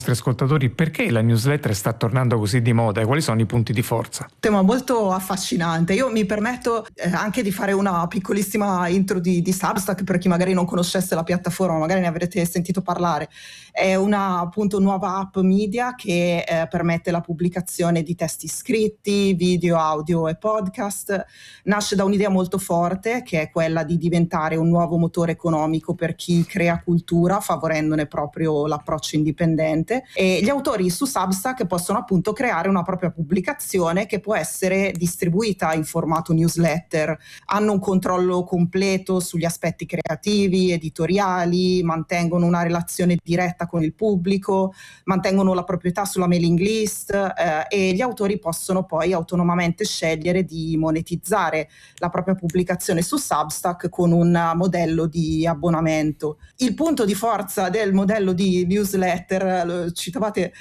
ascoltatori perché la newsletter sta tornando così di moda e quali sono i punti di forza. Tema molto affascinante. Io mi permetto anche di fare una piccolissima intro di Substack per chi magari non conoscesse la piattaforma, magari ne avrete sentito parlare. È una appunto nuova app media che permette la pubblicazione di testi scritti, video, audio e podcast. Nasce da un'idea molto forte che è quella di diventare un nuovo motore economico per chi crea cultura, favorendone proprio l'approccio indipendente. E gli autori su Substack possono appunto creare una propria pubblicazione che può essere distribuita in formato newsletter. Hanno un controllo completo sugli aspetti creativi, editoriali, mantengono una relazione diretta con il pubblico, mantengono la proprietà sulla mailing list e gli autori possono poi autonomamente scegliere di monetizzare la propria pubblicazione su Substack con un modello di abbonamento. Il punto di forza del modello di newsletter, lo citavate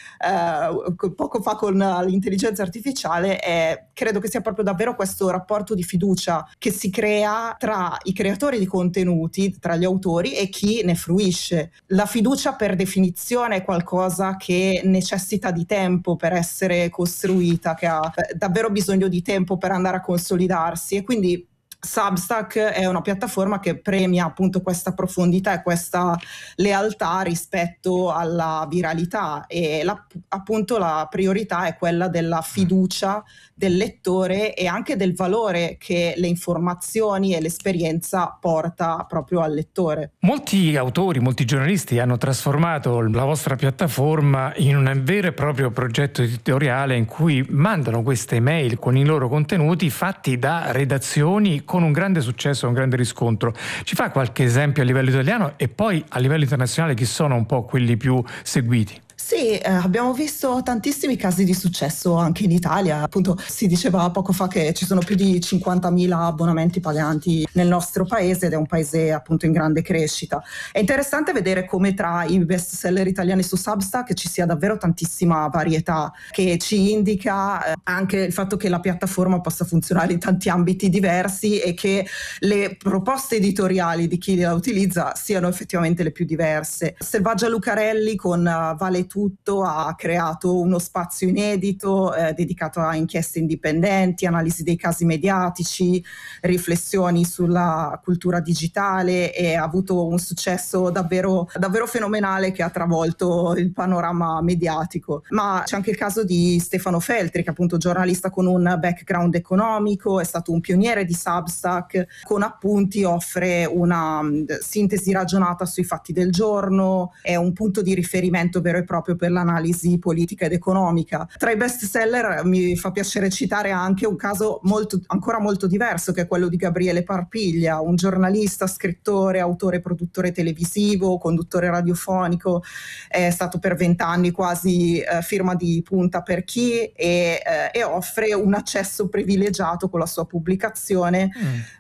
poco fa con l'intelligenza artificiale, credo che sia proprio davvero questo rapporto di fiducia che si crea tra i creatori di contenuti, tra gli autori e chi ne fruisce. La fiducia per definizione è qualcosa che necessita di tempo per essere costruita, che ha davvero bisogno di tempo per andare a consolidarsi, e quindi Substack è una piattaforma che premia appunto questa profondità e questa lealtà rispetto alla viralità, e appunto la priorità è quella della fiducia del lettore e anche del valore che le informazioni e l'esperienza porta proprio al lettore. Molti autori, molti giornalisti hanno trasformato la vostra piattaforma in un vero e proprio progetto editoriale in cui mandano queste email con i loro contenuti fatti da redazioni con un grande successo, un grande riscontro. Ci fa qualche esempio a livello italiano e poi a livello internazionale chi sono un po' quelli più seguiti? Sì, abbiamo visto tantissimi casi di successo anche in Italia. Appunto, si diceva poco fa che ci sono più di 50.000 abbonamenti paganti nel nostro paese ed è un paese appunto in grande crescita. È interessante vedere come tra i best seller italiani su Substack ci sia davvero tantissima varietà, che ci indica anche il fatto che la piattaforma possa funzionare in tanti ambiti diversi e che le proposte editoriali di chi la utilizza siano effettivamente le più diverse. Selvaggia Lucarelli con Vale Tutto ha creato uno spazio inedito dedicato a inchieste indipendenti, analisi dei casi mediatici, riflessioni sulla cultura digitale, e ha avuto un successo davvero fenomenale che ha travolto il panorama mediatico. Ma c'è anche il caso di Stefano Feltri, che appunto giornalista con un background economico, è stato un pioniere di Substack, con appunti offre una sintesi ragionata sui fatti del giorno, è un punto di riferimento vero e proprio per l'analisi politica ed economica. Tra i best seller mi fa piacere citare anche un caso ancora molto diverso, che è quello di Gabriele Parpiglia, un giornalista, scrittore, autore, produttore televisivo, conduttore radiofonico. È stato per 20 anni quasi firma di punta per chi e offre un accesso privilegiato con la sua pubblicazione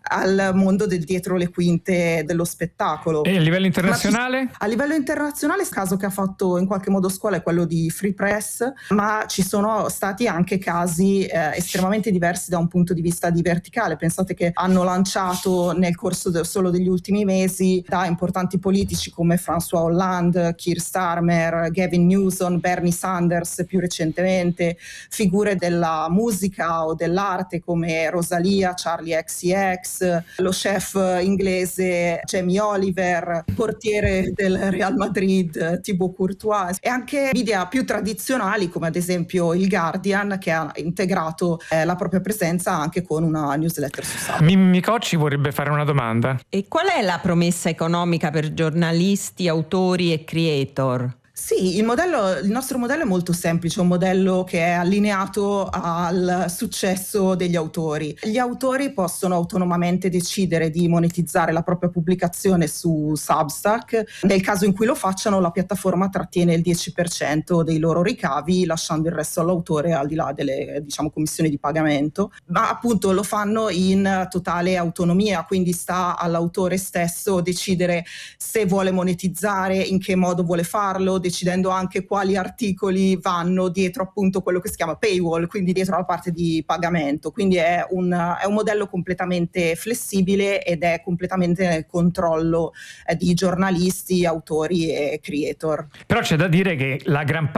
al mondo del dietro le quinte dello spettacolo. E a livello internazionale? A livello internazionale il caso che ha fatto in qualche modo scuola è quello di Free Press, ma ci sono stati anche casi estremamente diversi da un punto di vista di verticale. Pensate che hanno lanciato nel corso solo degli ultimi mesi da importanti politici come François Hollande, Keir Starmer, Gavin Newsom, Bernie Sanders più recentemente, figure della musica o dell'arte come Rosalia, Charlie XCX, lo chef inglese Jamie Oliver, il portiere del Real Madrid Thibaut Courtois, e anche media più tradizionali come ad esempio il Guardian, che ha integrato la propria presenza anche con una newsletter su Substack. Mimmi Cocci vorrebbe fare una domanda. E qual è la promessa economica per giornalisti, autori e creator? Sì, il nostro modello è molto semplice, un modello che è allineato al successo degli autori. Gli autori possono autonomamente decidere di monetizzare la propria pubblicazione su Substack. Nel caso in cui lo facciano, la piattaforma trattiene il 10% dei loro ricavi, lasciando il resto all'autore al di là delle, commissioni di pagamento. Ma appunto lo fanno in totale autonomia, quindi sta all'autore stesso decidere se vuole monetizzare, in che modo vuole farlo, decidendo anche quali articoli vanno dietro appunto quello che si chiama paywall, quindi dietro la parte di pagamento. Quindi è un modello completamente flessibile ed è completamente nel controllo di giornalisti, autori e creator. Però c'è da dire che la gran